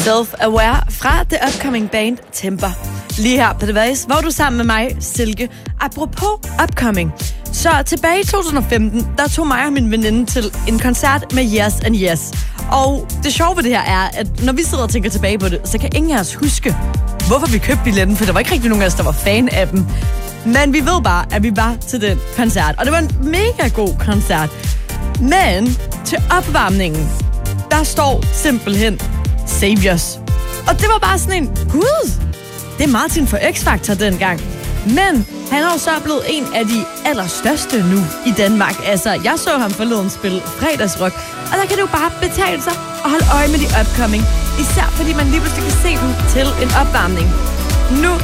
Self-Aware fra The Upcoming Band Temper. Lige her på Device, hvor du sammen med mig, Silke. Apropos Upcoming. Så tilbage i 2015, der tog mig og min veninde til en koncert med Yes and Yes. Og det sjove ved det her er, at når vi sidder og tænker tilbage på det, så kan ingen af os huske, hvorfor vi købte billetten, for der var ikke rigtig nogen af os, der var fan af dem. Men vi ved bare, at vi var til den koncert, og det var en mega god koncert. Men til opvarmningen, der står simpelthen Saviors. Og det var bare sådan en, gud, det er Martin for X-Factor dengang. Men han er jo så blevet en af de allerstørste nu i Danmark. Altså, jeg så ham forleden spille fredagsrock, og der kan det jo bare betale sig at holde øje med de upcoming. Især fordi man lige pludselig kan se dem til en opvarmning. Nu